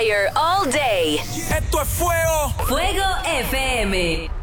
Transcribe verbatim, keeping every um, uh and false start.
here all day. Esto es Fuego. Fuego F M.